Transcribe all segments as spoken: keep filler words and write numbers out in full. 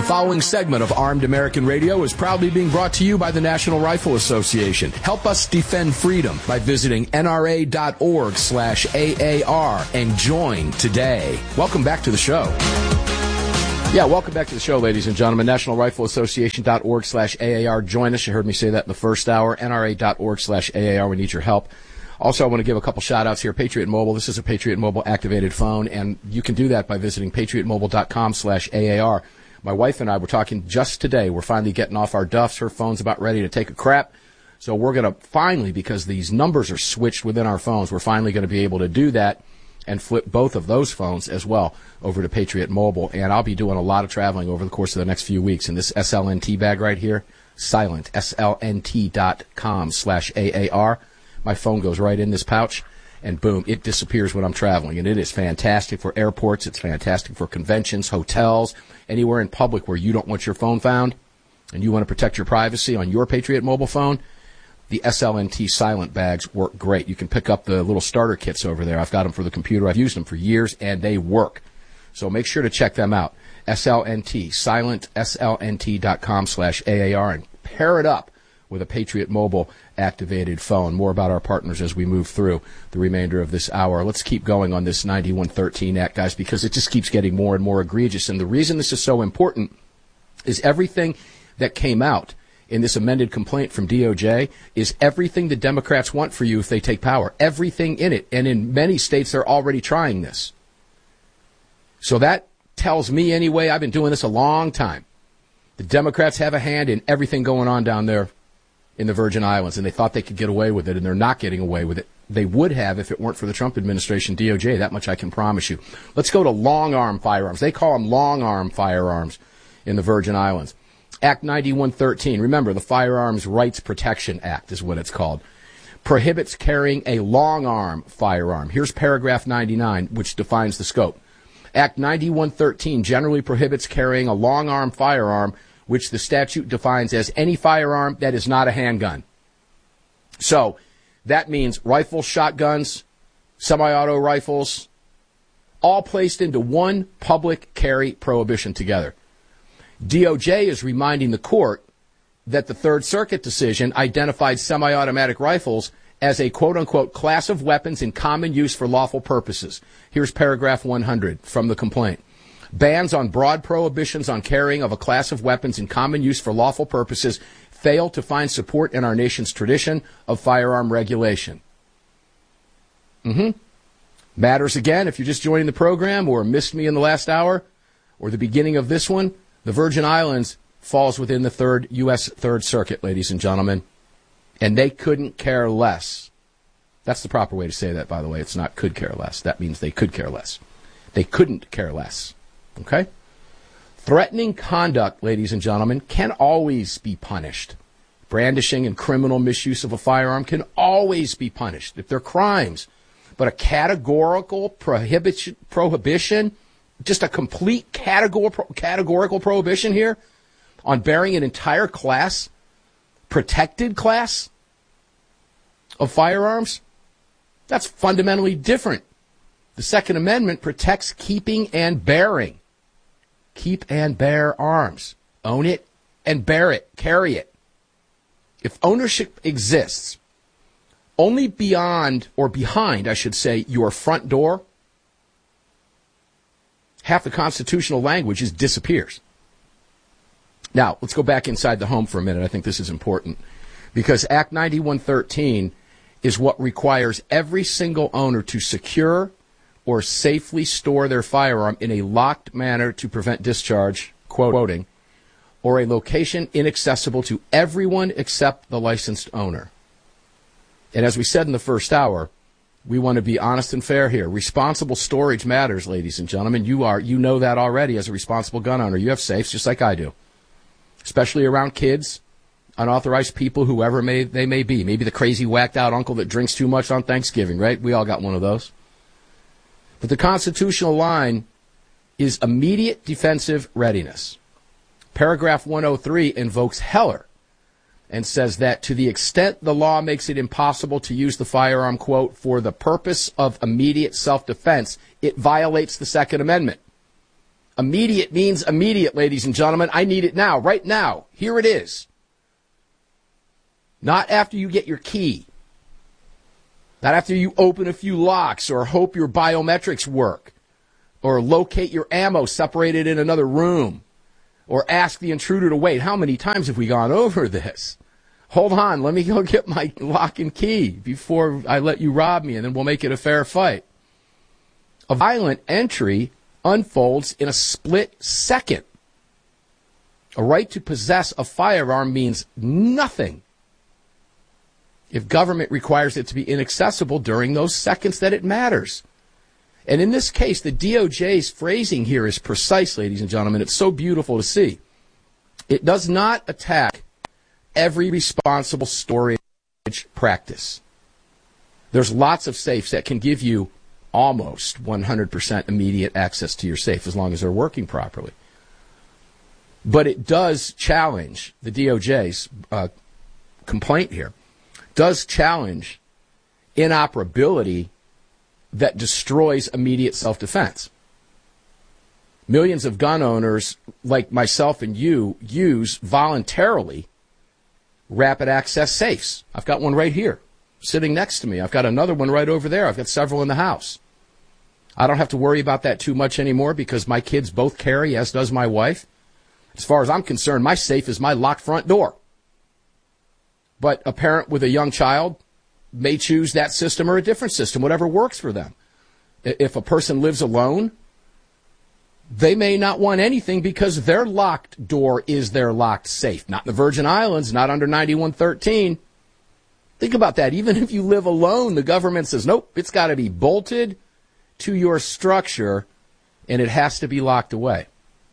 following segment of Armed American Radio is proudly being brought to you by the National Rifle Association. Help us defend freedom by visiting N R A dot org slash A A R and join today. Welcome back to the show. Yeah, welcome back to the show, ladies and gentlemen. National Rifle Association dot org slash A A R. Join us. You heard me say that in the first hour. N R A dot org slash A A R. We need your help. Also, I want to give a couple shout-outs here. Patriot Mobile. This is a Patriot Mobile activated phone, and you can do that by visiting patriot mobile dot com slash A A R. My wife and I were talking just today. We're finally getting off our duffs. Her phone's about ready to take a crap. So we're going to finally, because these numbers are switched within our phones, we're finally going to be able to do that and flip both of those phones as well over to Patriot Mobile. And I'll be doing a lot of traveling over the course of the next few weeks. And this S L N T bag right here, silent, S L N T dot com slash A A R. My phone goes right in this pouch, and boom, it disappears when I'm traveling. And it is fantastic for airports. It's fantastic for conventions, hotels, anywhere in public where you don't want your phone found and you want to protect your privacy on your Patriot Mobile phone. The S L N T silent bags work great. You can pick up the little starter kits over there. I've got them for the computer. I've used them for years, and they work. So make sure to check them out. S L N T, silent, S L N T dot com slash A A R, and pair it up with a Patriot Mobile activated phone. More about our partners as we move through the remainder of this hour. Let's keep going on this ninety-one thirteen Act, guys, because it just keeps getting more and more egregious. And the reason this is so important is everything that came out in this amended complaint from D O J is everything the Democrats want for you if they take power. Everything in it. And in many states, they're already trying this. So that tells me anyway, I've been doing this a long time. The Democrats have a hand in everything going on down there in the Virgin Islands, and they thought they could get away with it, and they're not getting away with it. They would have if it weren't for the Trump administration, D O J. That much I can promise you. Let's go to long-arm firearms. They call them long-arm firearms in the Virgin Islands. Act ninety-one thirteen. Remember, the Firearms Rights Protection Act is what it's called. Prohibits carrying a long-arm firearm. Here's paragraph ninety-nine, which defines the scope. Act ninety-one thirteen generally prohibits carrying a long-arm firearm, which the statute defines as any firearm that is not a handgun. So that means rifles, shotguns, semi-auto rifles, all placed into one public carry prohibition together. D O J is reminding the court that the Third Circuit decision identified semi-automatic rifles as a quote-unquote class of weapons in common use for lawful purposes. Here's paragraph one hundred from the complaint. Bans on broad prohibitions on carrying of a class of weapons in common use for lawful purposes fail to find support in our nation's tradition of firearm regulation. Mm-hmm. Matters again, if you're just joining the program or missed me in the last hour or the beginning of this one, the Virgin Islands falls within the third U S Third Circuit, ladies and gentlemen, and they couldn't care less. That's the proper way to say that, by the way. It's not could care less. That means they could care less. They couldn't care less. Okay? Threatening conduct, ladies and gentlemen, can always be punished. Brandishing and criminal misuse of a firearm can always be punished if they're crimes. But a categorical prohibition, prohibition just a complete categor- categorical prohibition here on bearing an entire class, protected class of firearms, that's fundamentally different. The Second Amendment protects keeping and bearing. Keep and bear arms. Own it and bear it. Carry it. If ownership exists only beyond, or behind, I should say, your front door, half the constitutional language is disappears. Now, let's go back inside the home for a minute. I think this is important because Act ninety-one thirteen is what requires every single owner to secure or safely store their firearm in a locked manner to prevent discharge, quoting, or a location inaccessible to everyone except the licensed owner. And as we said in the first hour, we want to be honest and fair here. Responsible storage matters, ladies and gentlemen. You are, you know that already as a responsible gun owner. You have safes just like I do, especially around kids, unauthorized people, whoever may they may be. Maybe the crazy whacked out uncle that drinks too much on Thanksgiving, right? We all got one of those. But the constitutional line is immediate defensive readiness. Paragraph one oh three invokes Heller and says that to the extent the law makes it impossible to use the firearm, quote, for the purpose of immediate self-defense, it violates the Second Amendment. Immediate means immediate, ladies and gentlemen. I need it now, right now. Here it is. Not after you get your key. Not after you open a few locks or hope your biometrics work or locate your ammo separated in another room or ask the intruder to wait. How many times have we gone over this? Hold on, let me go get my lock and key before I let you rob me, and then we'll make it a fair fight. A violent entry unfolds in a split second. A right to possess a firearm means nothing if government requires it to be inaccessible during those seconds that it matters. And in this case, the D O J's phrasing here is precise, ladies and gentlemen. It's so beautiful to see. It does not attack every responsible storage practice. There's lots of safes that can give you almost one hundred percent immediate access to your safe as long as they're working properly. But it does challenge the D O J's uh, complaint here, does challenge inoperability that destroys immediate self-defense. Millions of gun owners like myself and you use voluntarily rapid access safes. I've got one right here sitting next to me. I've got another one right over there. I've got several in the house. I don't have to worry about that too much anymore because my kids both carry, as does my wife. As far as I'm concerned, my safe is my locked front door. But a parent with a young child may choose that system or a different system, whatever works for them. If a person lives alone, they may not want anything because their locked door is their locked safe. Not in the Virgin Islands, not under ninety-one thirteen. Think about that. Even if you live alone, the government says, nope, it's got to be bolted to your structure and it has to be locked away.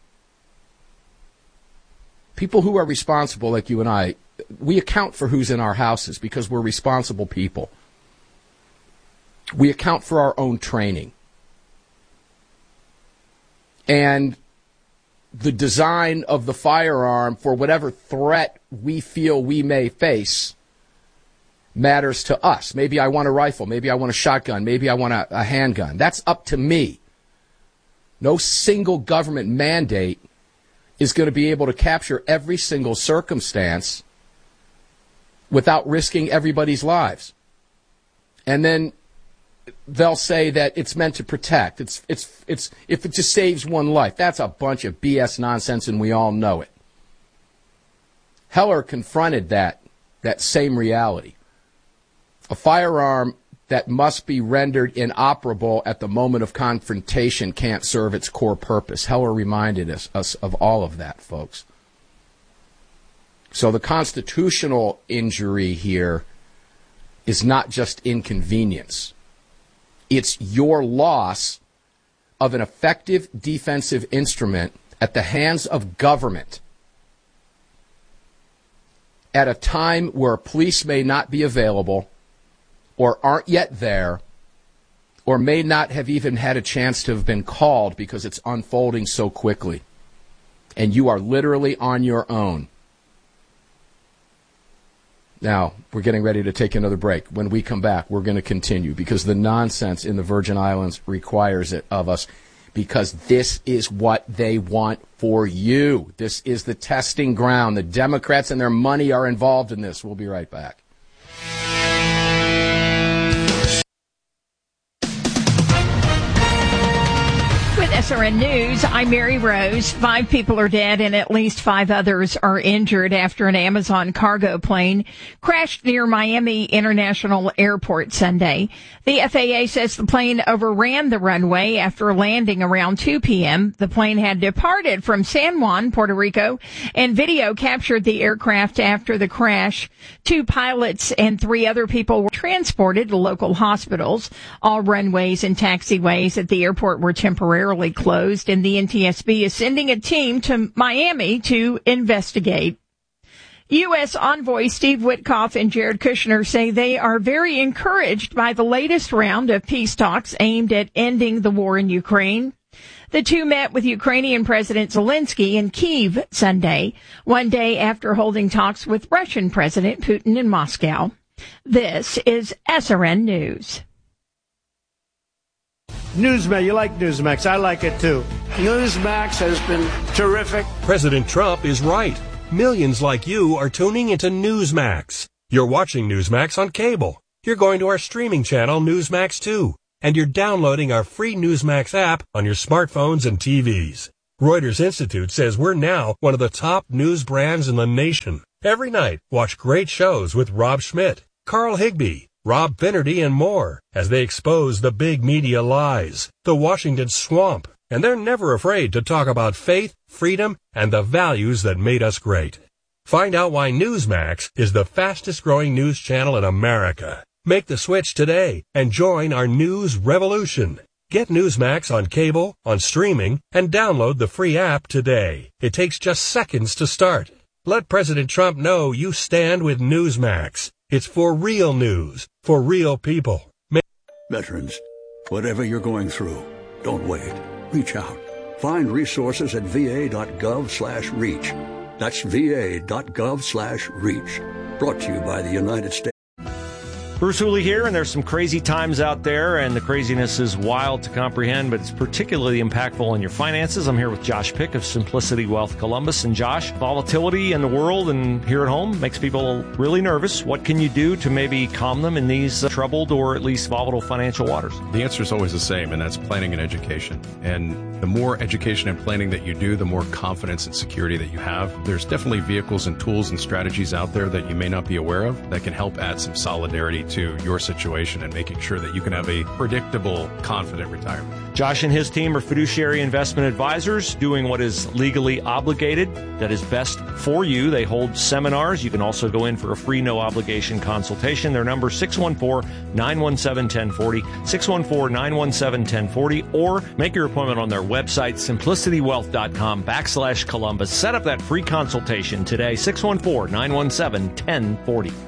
People who are responsible, like you and I, we account for who's in our houses because we're responsible people. We account for our own training. And the design of the firearm for whatever threat we feel we may face matters to us. Maybe I want a rifle. Maybe I want a shotgun. Maybe I want a, a handgun. That's up to me. No single government mandate is going to be able to capture every single circumstance without risking everybody's lives. And then they'll say that it's meant to protect. It's, it's, it's, if it just saves one life. That's a bunch of B S nonsense, and we all know it. Heller confronted that, that same reality. A firearm that must be rendered inoperable at the moment of confrontation can't serve its core purpose. Heller reminded us, us of all of that, folks. So the constitutional injury here is not just inconvenience. It's your loss of an effective defensive instrument at the hands of government at a time where police may not be available or aren't yet there or may not have even had a chance to have been called because it's unfolding so quickly. And you are literally on your own. Now, we're getting ready to take another break. When we come back, we're going to continue because the nonsense in the Virgin Islands requires it of us because this is what they want for you. This is the testing ground. The Democrats and their money are involved in this. We'll be right back. S R N News, I'm Mary Rose. Five people are dead and at least five others are injured after an Amazon cargo plane crashed near Miami International Airport Sunday. The F A A says the plane overran the runway after landing around two p.m. The plane had departed from San Juan, Puerto Rico, and video captured the aircraft after the crash. Two pilots and three other people were transported to local hospitals. All runways and taxiways at the airport were temporarily closed, and the N T S B is sending a team to Miami to investigate. U S envoy Steve Witkoff and Jared Kushner say they are very encouraged by the latest round of peace talks aimed at ending the war in Ukraine. The two met with Ukrainian President Zelensky in Kyiv Sunday, one day after holding talks with Russian President Putin in Moscow. This is S R N News. Newsmax, you like Newsmax. I like it too. Newsmax has been terrific. President Trump is right. Millions like you are tuning into Newsmax. You're watching Newsmax on cable. You're going to our streaming channel, Newsmax two. And you're downloading our free Newsmax app on your smartphones and T Vs. Reuters Institute says we're now one of the top news brands in the nation. Every night, watch great shows with Rob Schmidt, Carl Higbie, Rob Finnerty, and more as they expose the big media lies, the Washington swamp. And they're never afraid to talk about faith, freedom, and the values that made us great. Find out why Newsmax is the fastest growing news channel in America. Make the switch today and join our news revolution. Get Newsmax on cable, on streaming, and download the free app today. It takes just seconds to start. Let President Trump know you stand with Newsmax. It's for real news, for real people. Make- Veterans, whatever you're going through, don't wait. Reach out. Find resources at va.gov slash reach. That's va.gov slash reach. Brought to you by the United States. Bruce Hooley here, and there's some crazy times out there, and the craziness is wild to comprehend, but it's particularly impactful on your finances. I'm here with Josh Pick of Simplicity Wealth Columbus. And Josh, volatility in the world and here at home makes people really nervous. What can you do to maybe calm them in these uh, troubled or at least volatile financial waters? The answer is always the same, and that's planning and education. And the more education and planning that you do, the more confidence and security that you have. There's definitely vehicles and tools and strategies out there that you may not be aware of that can help add some solidarity to your situation and making sure that you can have a predictable, confident retirement. Josh and his team are fiduciary investment advisors doing what is legally obligated, that is best for you. They hold seminars. You can also go in for a free, no-obligation consultation. Their number is six one four, nine one seven, one zero four zero, six one four, nine one seven, one zero four zero, or make your appointment on their website, simplicitywealth.com backslash Columbus. Set up that free consultation today, six one four, nine one seven, one zero four zero.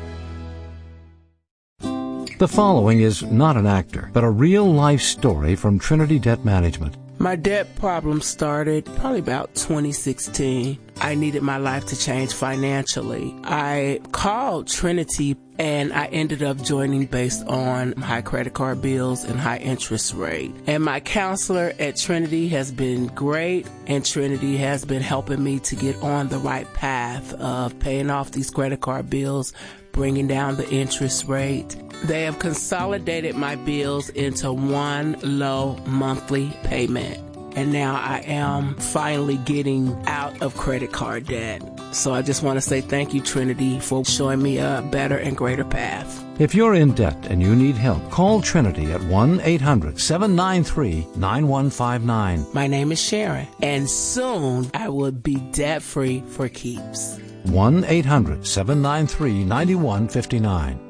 The following is not an actor, but a real-life story from Trinity Debt Management. My debt problem started probably about twenty sixteen. I needed my life to change financially. I called Trinity and I ended up joining based on high credit card bills and high interest rate. And my counselor at Trinity has been great, and Trinity has been helping me to get on the right path of paying off these credit card bills, bringing down the interest rate. They have consolidated my bills into one low monthly payment. And now I am finally getting out of credit card debt. So I just want to say thank you, Trinity, for showing me a better and greater path. If you're in debt and you need help, call Trinity at one eight hundred, seven nine three, nine one five nine. My name is Sharon, and soon I will be debt-free for keeps. one eight hundred, seven nine three, nine one five nine.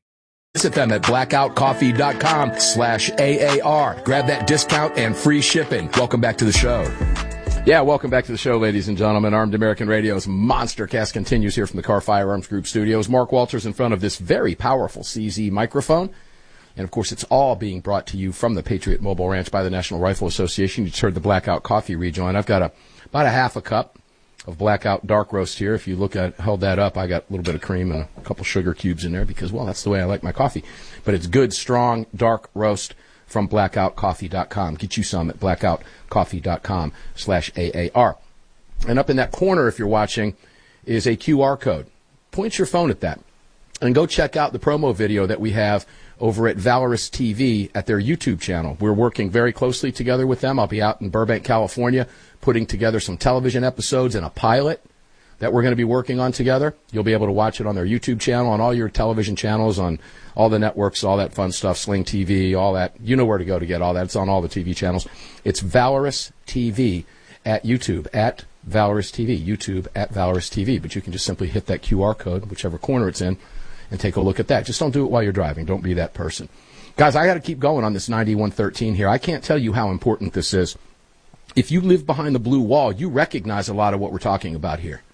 Visit them at blackoutcoffee.com slash AAR. Grab that discount and free shipping. Welcome back to the show. Yeah, welcome back to the show, ladies and gentlemen. Armed American Radio's Monster Cast continues here from the Carr Firearms Group studios. Mark Walters in front of this very powerful C Z microphone. And, of course, it's all being brought to you from the Patriot Mobile Ranch by the National Rifle Association. You just heard the Blackout Coffee rejoin. I've got a, about a half a cup of Blackout Dark Roast here. If you look at, held that up, I got a little bit of cream and a couple sugar cubes in there because, well, that's the way I like my coffee. But it's good, strong, dark roast from blackout coffee dot com. Get you some at blackout coffee dot com slash A A R. And up in that corner, if you're watching, is a Q R code. Point your phone at that and go check out the promo video that we have over at Valorous T V at their YouTube channel. We're working very closely together with them. I'll be out in Burbank, California, putting together some television episodes and a pilot that we're going to be working on together. You'll be able to watch it on their YouTube channel, on all your television channels, on all the networks, all that fun stuff, Sling T V, all that. You know where to go to get all that. It's on all the T V channels. It's Valorous T V at YouTube, at Valorous T V, YouTube at Valorous T V. But you can just simply hit that Q R code, whichever corner it's in, and take a look at that. Just don't do it while you're driving. Don't be that person. Guys, I got to keep going on this ninety-one thirteen here. I can't tell you how important this is. If you live behind the blue wall, you recognize a lot of what we're talking about here.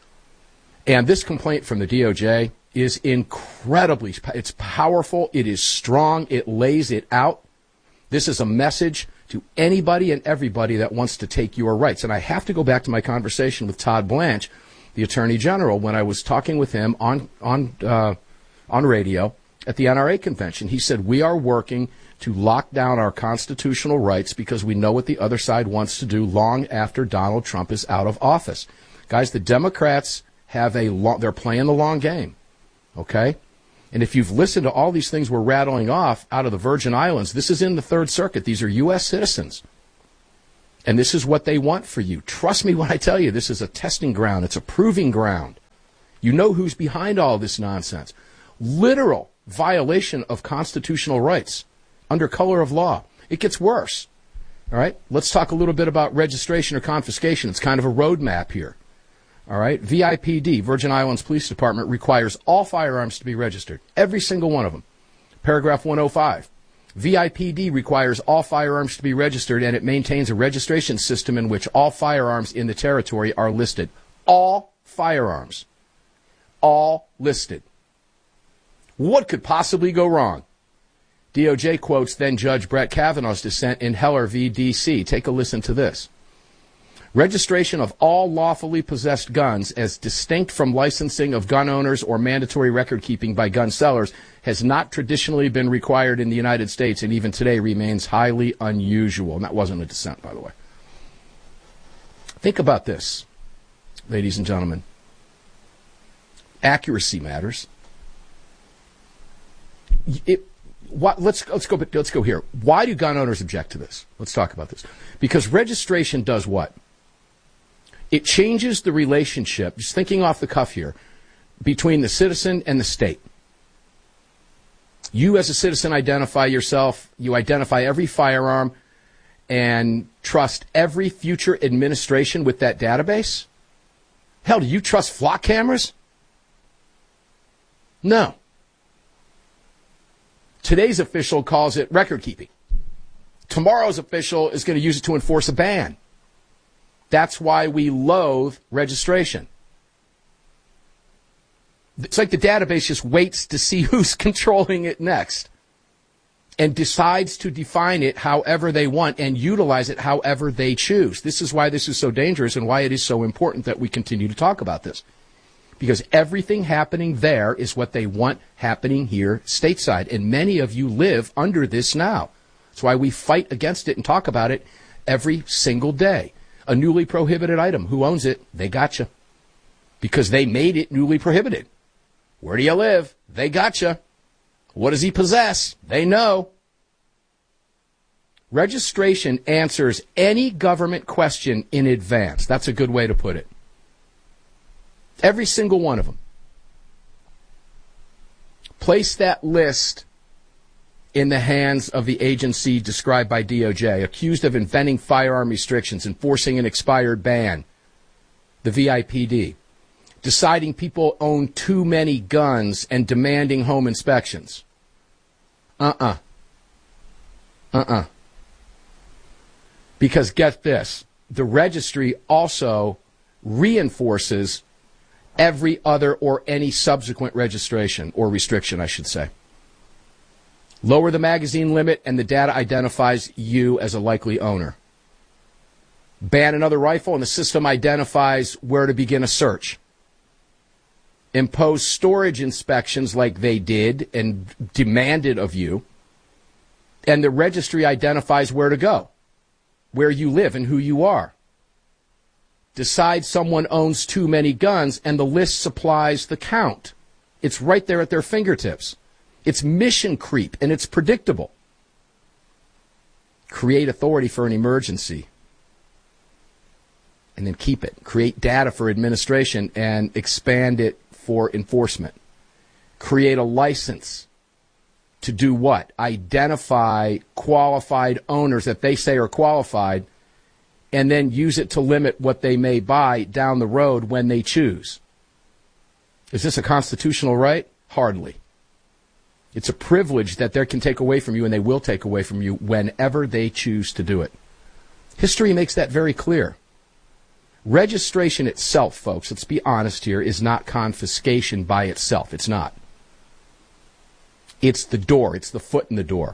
And this complaint from the D O J is incredibly, it's powerful, it is strong, it lays it out. This is a message to anybody and everybody that wants to take your rights. And I have to go back to my conversation with Todd Blanche, the Attorney General, when I was talking with him on on uh, on radio at the N R A convention. He said, we are working to lock down our constitutional rights because we know what the other side wants to do long after Donald Trump is out of office. Guys, the Democrats have a long, they're playing the long game, okay? And if you've listened to all these things we're rattling off out of the Virgin Islands, this is in the Third Circuit. These are U S citizens. And this is what they want for you. Trust me when I tell you, this is a testing ground. It's a proving ground. You know who's behind all this nonsense. Literal violation of constitutional rights under color of law. It gets worse. All right? Let's talk a little bit about registration or confiscation. It's kind of a roadmap here. All right? V I P D, Virgin Islands Police Department, requires all firearms to be registered. Every single one of them. Paragraph one oh five. V I P D requires all firearms to be registered, and it maintains a registration system in which all firearms in the territory are listed. All firearms. All listed. What could possibly go wrong? D O J quotes then Judge Brett Kavanaugh's dissent in Heller v. D C. Take a listen to this. Registration of all lawfully possessed guns as distinct from licensing of gun owners or mandatory record keeping by gun sellers has not traditionally been required in the United States and even today remains highly unusual. And that wasn't a dissent, by the way. Think about this, ladies and gentlemen. Accuracy matters. It, what, let's let's go let's go here. Why do gun owners object to this? Let's talk about this. Because registration does what? It changes the relationship, just thinking off the cuff here, between the citizen and the state. You as a citizen identify yourself, you identify every firearm and trust every future administration with that database? Hell, do you trust flock cameras? No. Today's official calls it record keeping. Tomorrow's official is going to use it to enforce a ban. That's why we loathe registration. It's like the database just waits to see who's controlling it next and decides to define it however they want and utilize it however they choose. This is why this is so dangerous and why it is so important that we continue to talk about this. Because everything happening there is what they want happening here stateside. And many of you live under this now. That's why we fight against it and talk about it every single day. A newly prohibited item. Who owns it? They gotcha. Because they made it newly prohibited. Where do you live? They gotcha. What does he possess? They know. Registration answers any government question in advance. That's a good way to put it. Every single one of them. Place that list in the hands of the agency described by D O J, accused of inventing firearm restrictions, enforcing an expired ban, the V I P D, deciding people own too many guns and demanding home inspections. Uh-uh. Uh-uh. Because get this, the registry also reinforces every other or any subsequent registration or restriction, I should say. Lower the magazine limit and the data identifies you as a likely owner. Ban another rifle and the system identifies where to begin a search. Impose storage inspections like they did and demanded of you, and the registry identifies where to go, where you live and who you are. Decide someone owns too many guns, and the list supplies the count. It's right there at their fingertips. It's mission creep, and it's predictable. Create authority for an emergency, and then keep it. Create data for administration and expand it for enforcement. Create a license to do what? Identify qualified owners that they say are qualified, and then use it to limit what they may buy down the road when they choose. Is this a constitutional right? Hardly. It's a privilege that they can take away from you, and they will take away from you whenever they choose to do it. History makes that very clear. Registration itself, folks, let's be honest here, is not confiscation by itself. It's not. It's the door. It's the foot in the door.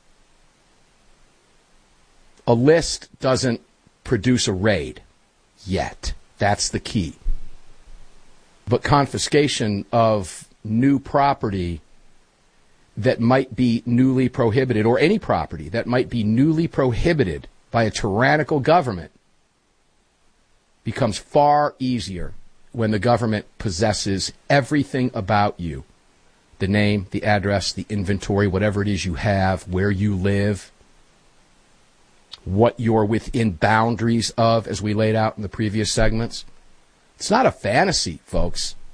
A list doesn't produce a raid yet. That's the key. But confiscation of new property that might be newly prohibited, or any property that might be newly prohibited by a tyrannical government, becomes far easier when the government possesses everything about you. The name, the address, the inventory, whatever it is you have, where you live, what you're within boundaries of, as we laid out in the previous segments. It's not a fantasy, folks.